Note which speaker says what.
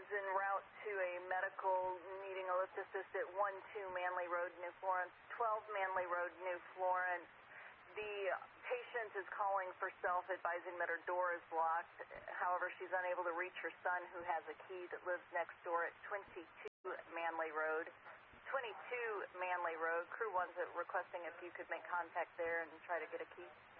Speaker 1: is en route to a medical needing a lift assist at 12 Manley Road, New Florence. 12 Manley Road, New Florence. The patient is calling for self, advising that her door is locked. However, she's unable to reach her son, who has a key, that lives next door at 22 Manley Road. 22 Manley Road. Crew 1's requesting if you could make contact there and try to get a key.